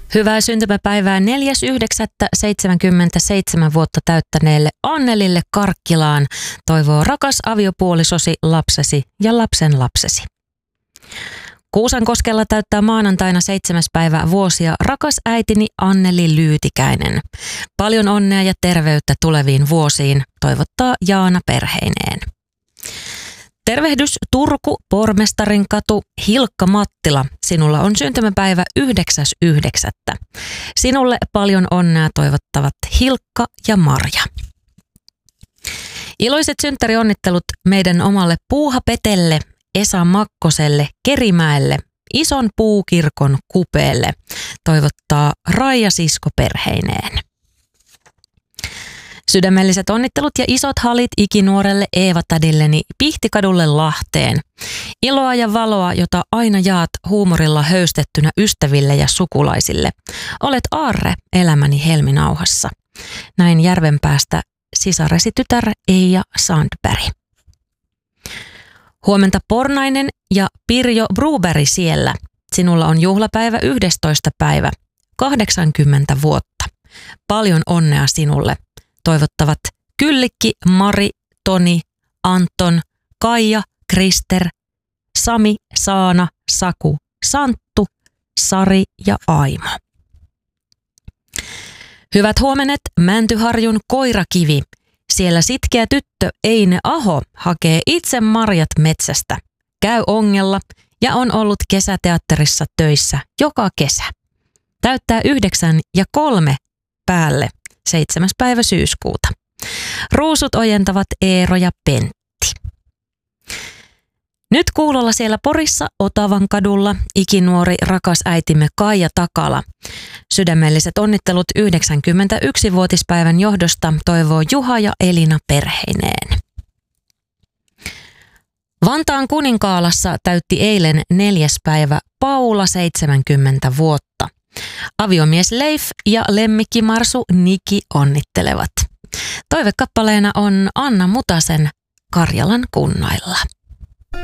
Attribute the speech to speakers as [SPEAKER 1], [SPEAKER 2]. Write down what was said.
[SPEAKER 1] Hyvää syntymäpäivää 4.9.77 vuotta täyttäneelle Annelille Karkkilaan toivoo rakas aviopuolisosi, lapsesi ja lapsenlapsesi. Kuusankoskella täyttää maanantaina 7. päivä vuosia rakas äitini Anneli Lyytikäinen. Paljon onnea ja terveyttä tuleviin vuosiin, toivottaa Jaana perheineen. Tervehdys Turku, Pormestarinkatu, Hilkka Mattila. Sinulla on syntymäpäivä 9.9. Sinulle paljon onnea toivottavat Hilkka ja Marja. Iloiset synttärionnittelut meidän omalle Puuha Petelle, Esa Makkoselle, Kerimäelle, Ison Puukirkon kupeelle. Toivottaa Raija sisko perheineen. Sydämelliset onnittelut ja isot halit ikinuorelle Eeva-tädilleni Pihtikadulle Lahteen. Iloa ja valoa, jota aina jaat huumorilla höystettynä ystäville ja sukulaisille. Olet aarre elämäni helminauhassa. Näin Järvenpäästä sisaresi tytär Eija Sandberg. Huomenta Pornainen ja Pirjo Bruberg siellä. Sinulla on juhlapäivä 11. päivä, 80 vuotta. Paljon onnea sinulle. Toivottavat Kyllikki, Mari, Toni, Anton, Kaija, Krister, Sami, Saana, Saku, Santtu, Sari ja Aimo. Hyvät huomenet Mäntyharjun Koirakivi. Siellä sitkeä tyttö Eine Aho hakee itse marjat metsästä, käy ongella ja on ollut kesäteatterissa töissä joka kesä. Täyttää 9 ja 3 päälle 7. päivä syyskuuta. Ruusut ojentavat Eero ja Pentti. Nyt kuulolla siellä Porissa Otavan kadulla ikinuori rakas äitimme Kaija Takala. Sydämelliset onnittelut 91-vuotispäivän johdosta toivoo Juha ja Elina perheineen. Vantaan Kuninkaalassa täytti eilen 4. päivä Paula 70 vuotta. Aviomies Leif ja lemmikki Marsu Niki onnittelevat. Toivekappaleena on Anna Mutasen Karjalan kunnoilla.